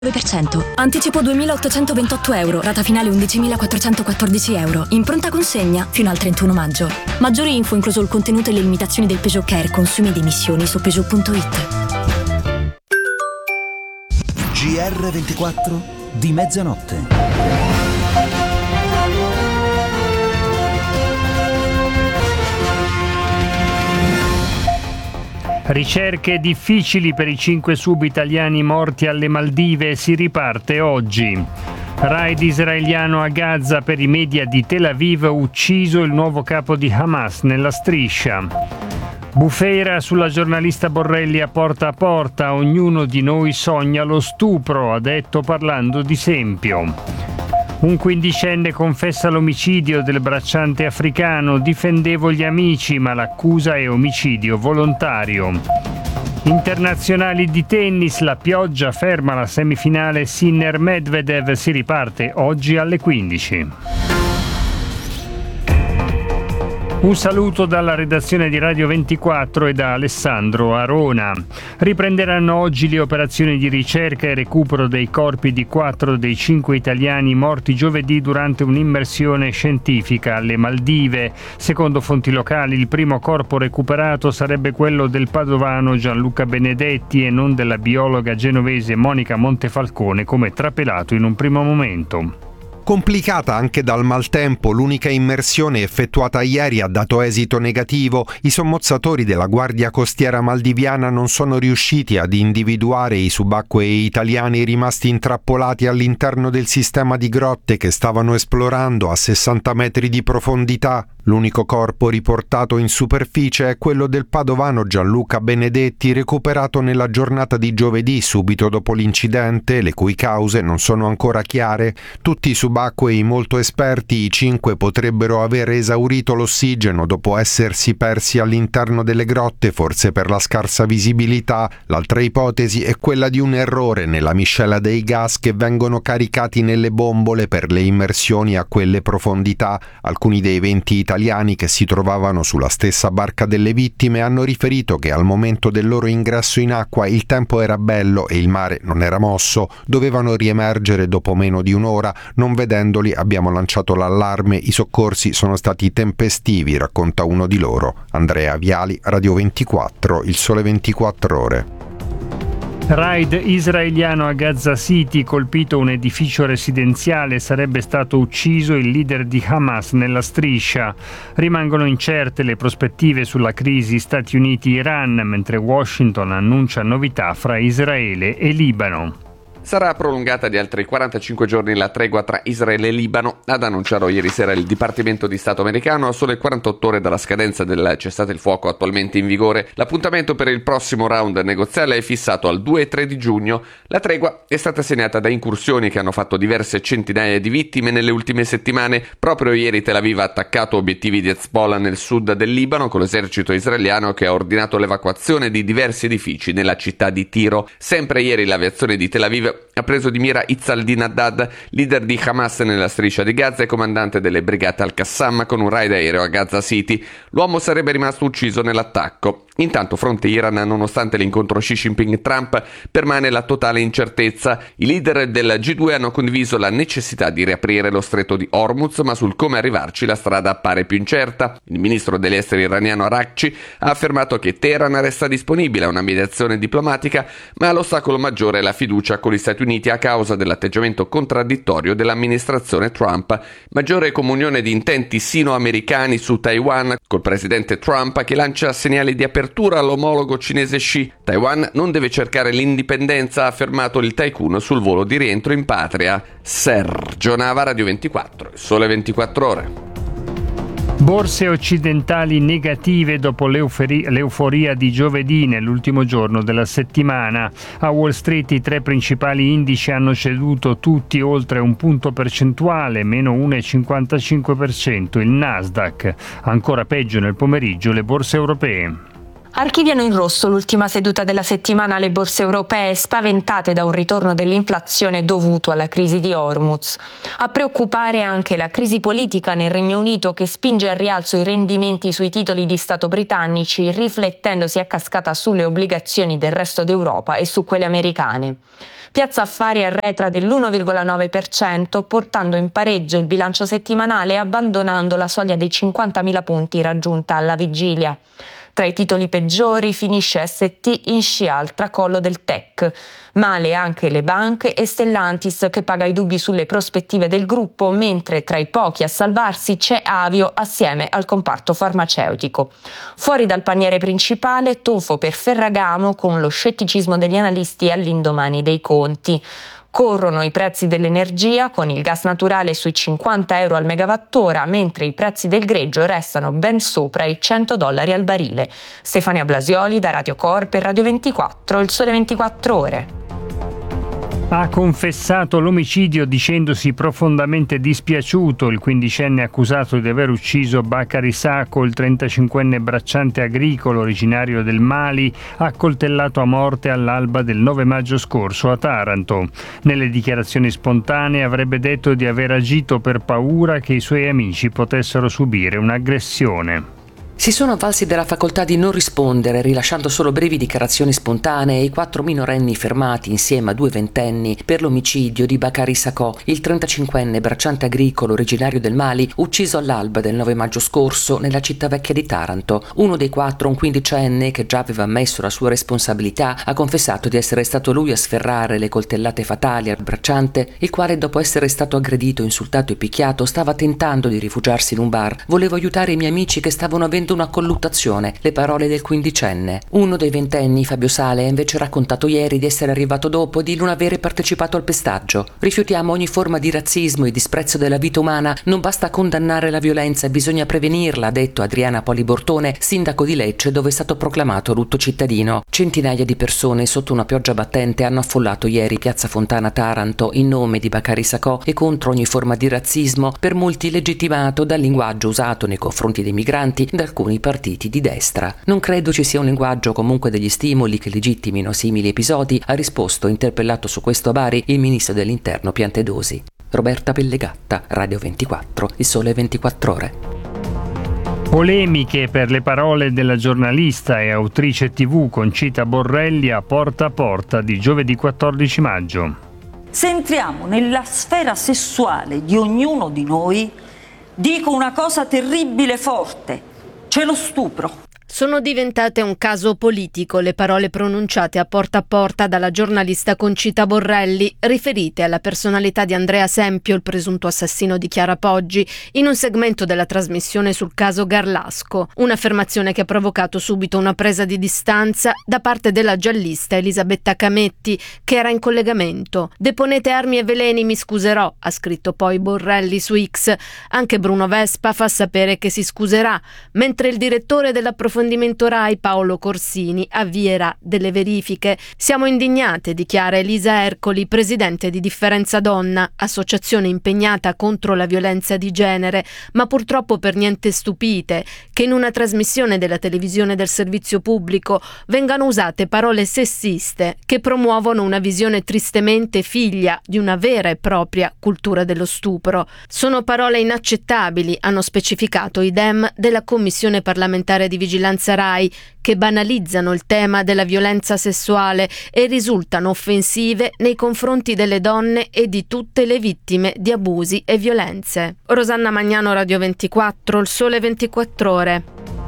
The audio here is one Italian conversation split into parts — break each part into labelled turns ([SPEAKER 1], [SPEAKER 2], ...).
[SPEAKER 1] 9%. Anticipo 2.828 euro, rata finale 11.414 euro. In pronta consegna fino al 31 maggio. Maggiori info, incluso il contenuto e le limitazioni del Peugeot Care, consumi ed emissioni su Peugeot.it.
[SPEAKER 2] GR24 di mezzanotte.
[SPEAKER 3] Ricerche difficili per i 5 sub-italiani morti alle Maldive, si riparte oggi. Raid israeliano a Gaza per i media di Tel Aviv, ucciso il nuovo capo di Hamas nella striscia. Bufera sulla giornalista Borrelli a porta, ognuno di noi sogna lo stupro, ha detto parlando di Sempio. Un quindicenne confessa l'omicidio del bracciante africano, difendevo gli amici ma l'accusa è omicidio volontario. Internazionali di tennis, la pioggia ferma la semifinale Sinner-Medvedev, si riparte oggi alle 15. Un saluto dalla redazione di Radio 24 e da Alessandro Arona. Riprenderanno oggi le operazioni di ricerca e recupero dei corpi di 4 dei 5 italiani morti giovedì durante un'immersione scientifica alle Maldive. Secondo fonti locali, il primo corpo recuperato sarebbe quello del padovano Gianluca Benedetti e non della biologa genovese Monica Montefalcone, come trapelato in un primo momento.
[SPEAKER 4] Complicata anche dal maltempo, l'unica immersione effettuata ieri ha dato esito negativo. I sommozzatori della Guardia Costiera maldiviana non sono riusciti ad individuare i subacquei italiani rimasti intrappolati all'interno del sistema di grotte che stavano esplorando a 60 metri di profondità. L'unico corpo riportato in superficie è quello del padovano Gianluca Benedetti, recuperato nella giornata di giovedì subito dopo l'incidente, le cui cause non sono ancora chiare. Tutti i subacquei molto esperti, i 5 potrebbero aver esaurito l'ossigeno dopo essersi persi all'interno delle grotte, forse per la scarsa visibilità. L'altra ipotesi è quella di un errore nella miscela dei gas che vengono caricati nelle bombole per le immersioni a quelle profondità. Alcuni dei 20 italiani che si trovavano sulla stessa barca delle vittime hanno riferito che al momento del loro ingresso in acqua il tempo era bello e il mare non era mosso. Dovevano riemergere dopo meno di un'ora. Non vedendoli abbiamo lanciato l'allarme, i soccorsi sono stati tempestivi, racconta uno di loro. Andrea Viali, Radio 24, Il Sole 24 Ore.
[SPEAKER 3] Raid israeliano a Gaza City, colpito un edificio residenziale, sarebbe stato ucciso il leader di Hamas nella striscia. Rimangono incerte le prospettive sulla crisi Stati Uniti-Iran, mentre Washington annuncia novità fra Israele e Libano.
[SPEAKER 5] Sarà prolungata di altri 45 giorni la tregua tra Israele e Libano, ad annunciarlo ieri sera il Dipartimento di Stato americano a sole 48 ore dalla scadenza del cessate il fuoco attualmente in vigore. L'appuntamento per il prossimo round negoziale è fissato al 2 e 3 di giugno. La tregua è stata segnata da incursioni che hanno fatto diverse centinaia di vittime nelle ultime settimane. Proprio ieri Tel Aviv ha attaccato obiettivi di Hezbollah nel sud del Libano con l'esercito israeliano che ha ordinato l'evacuazione di diversi edifici nella città di Tiro. Sempre ieri l'aviazione di Tel Aviv ha preso di mira Izzaldin Haddad, leader di Hamas nella striscia di Gaza e comandante delle brigate Al-Qassam, con un raid aereo a Gaza City. L'uomo sarebbe rimasto ucciso nell'attacco. Intanto, fronte Iran, nonostante l'incontro Xi Jinping-Trump, permane la totale incertezza. I leader del G2 hanno condiviso la necessità di riaprire lo stretto di Hormuz, ma sul come arrivarci la strada appare più incerta. Il ministro degli esteri iraniano Araghchi ha affermato che Teheran resta disponibile a una mediazione diplomatica, ma l'ostacolo maggiore è la fiducia con gli Stati Uniti a causa dell'atteggiamento contraddittorio dell'amministrazione Trump. Maggiore comunione di intenti sino-americani su Taiwan, col presidente Trump che lancia segnali di apertura all'omologo cinese Xi. Taiwan non deve cercare l'indipendenza, ha affermato il tycoon sul volo di rientro in patria. Sergio Nava, Radio 24, Sole 24 Ore.
[SPEAKER 3] Borse occidentali negative dopo l'euforia di giovedì, nell'ultimo giorno della settimana. A Wall Street i 3 principali indici hanno ceduto tutti oltre un punto percentuale, meno 1,55%. Il Nasdaq. Ancora peggio nel pomeriggio le borse europee.
[SPEAKER 6] Archiviano in rosso l'ultima seduta della settimana le borse europee, spaventate da un ritorno dell'inflazione dovuto alla crisi di Hormuz. A preoccupare anche la crisi politica nel Regno Unito, che spinge al rialzo i rendimenti sui titoli di Stato britannici, riflettendosi a cascata sulle obbligazioni del resto d'Europa e su quelle americane. Piazza Affari arretra dell'1,9%, portando in pareggio il bilancio settimanale e abbandonando la soglia dei 50.000 punti raggiunta alla vigilia. Tra i titoli peggiori finisce ST in scia al tracollo del tech. Male anche le banche e Stellantis, che paga i dubbi sulle prospettive del gruppo, mentre tra i pochi a salvarsi c'è Avio assieme al comparto farmaceutico. Fuori dal paniere principale, tonfo per Ferragamo con lo scetticismo degli analisti all'indomani dei conti. Corrono i prezzi dell'energia, con il gas naturale sui 50 euro al megawattora, mentre i prezzi del greggio restano ben sopra i $100 al barile. Stefania Blasioli da Radio Corp e Radio 24, Il Sole 24 Ore.
[SPEAKER 3] Ha confessato l'omicidio dicendosi profondamente dispiaciuto il quindicenne accusato di aver ucciso Bakary Sako, il 35enne bracciante agricolo originario del Mali, accoltellato a morte all'alba del 9 maggio scorso a Taranto. Nelle dichiarazioni spontanee avrebbe detto di aver agito per paura che i suoi amici potessero subire un'aggressione.
[SPEAKER 7] Si sono avvalsi della facoltà di non rispondere, rilasciando solo brevi dichiarazioni spontanee, i 4 minorenni fermati insieme a 2 ventenni per l'omicidio di Bakary Sako, il 35enne bracciante agricolo originario del Mali, ucciso all'alba del 9 maggio scorso nella città vecchia di Taranto. Uno dei 4, un quindicenne che già aveva ammesso la sua responsabilità, ha confessato di essere stato lui a sferrare le coltellate fatali al bracciante, il quale, dopo essere stato aggredito, insultato e picchiato, stava tentando di rifugiarsi in un bar. Volevo aiutare i miei amici che stavano avendo una colluttazione, le parole del quindicenne. Uno dei ventenni, Fabio Sale, ha invece raccontato ieri di essere arrivato dopo e di non avere partecipato al pestaggio. Rifiutiamo ogni forma di razzismo e disprezzo della vita umana, non basta condannare la violenza, bisogna prevenirla, ha detto Adriana Polibortone, sindaco di Lecce, dove è stato proclamato lutto cittadino. Centinaia di persone sotto una pioggia battente hanno affollato ieri Piazza Fontana Taranto in nome di Bakary Sako e contro ogni forma di razzismo, per molti legittimato dal linguaggio usato nei confronti dei migranti da alcuni partiti di destra. Non credo ci sia un linguaggio, comunque, degli stimoli che legittimino simili episodi, ha risposto, interpellato su questo a Bari, il ministro dell'Interno Piantedosi. Roberta Pellegatta, Radio 24, Il Sole 24 Ore.
[SPEAKER 3] Polemiche per le parole della giornalista e autrice TV Concita Borrelli a Porta di giovedì 14 maggio.
[SPEAKER 8] Se entriamo nella sfera sessuale di ognuno di noi, dico una cosa terribile e forte: c'è lo stupro.
[SPEAKER 9] Sono diventate un caso politico le parole pronunciate a porta dalla giornalista Concita Borrelli, riferite alla personalità di Andrea Sempio, il presunto assassino di Chiara Poggi, in un segmento della trasmissione sul caso Garlasco. Un'affermazione che ha provocato subito una presa di distanza da parte della giallista Elisabetta Cametti, che era in collegamento. «Deponete armi e veleni, mi scuserò», ha scritto poi Borrelli su X. Anche Bruno Vespa fa sapere che si scuserà, mentre il direttore dell'approfondimento Rai, Paolo Corsini, avvierà delle verifiche. «Siamo indignate», dichiara Elisa Ercoli, presidente di Differenza Donna, associazione impegnata contro la violenza di genere, ma purtroppo per niente stupite che in una trasmissione della televisione del servizio pubblico vengano usate parole sessiste che promuovono una visione tristemente figlia di una vera e propria cultura dello stupro. Sono parole inaccettabili, hanno specificato i Dem della Commissione parlamentare di vigilanza Rai, che banalizzano il tema della violenza sessuale e risultano offensive nei confronti delle donne e di tutte le vittime di abusi e violenze. Rosanna Magnano, Radio 24, Il Sole 24 Ore.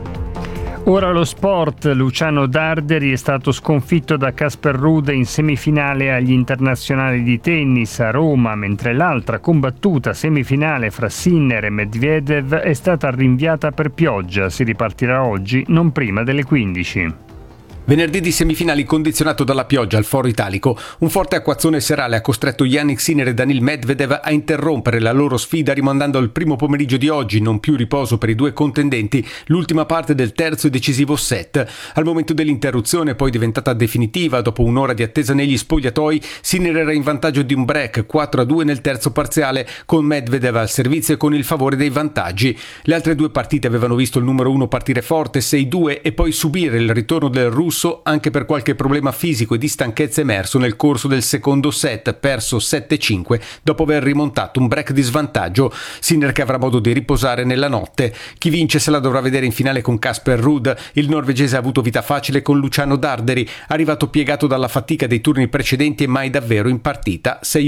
[SPEAKER 3] Ora lo sport. Luciano Darderi è stato sconfitto da Casper Ruud in semifinale agli internazionali di tennis a Roma, mentre l'altra combattuta semifinale fra Sinner e Medvedev è stata rinviata per pioggia. Si ripartirà oggi, non prima delle 15.
[SPEAKER 10] Venerdì di semifinali condizionato dalla pioggia al Foro Italico. Un forte acquazzone serale ha costretto Yannick Sinner e Daniil Medvedev a interrompere la loro sfida, rimandando al primo pomeriggio di oggi, non più riposo per i due contendenti, l'ultima parte del terzo e decisivo set. Al momento dell'interruzione, poi diventata definitiva dopo un'ora di attesa negli spogliatoi, Sinner era in vantaggio di un break 4-2 nel terzo parziale, con Medvedev al servizio e con il favore dei vantaggi. Le altre due partite avevano visto il numero 1 partire forte 6-2 e poi subire il ritorno del russo russo anche per qualche problema fisico e di stanchezza emerso nel corso del secondo set, perso 7-5 dopo aver rimontato un break di svantaggio. Sinner che avrà modo di riposare nella notte. Chi vince se la dovrà vedere in finale con Casper Ruud. Il norvegese ha avuto vita facile con Luciano Darderi, arrivato piegato dalla fatica dei turni precedenti e mai davvero in partita.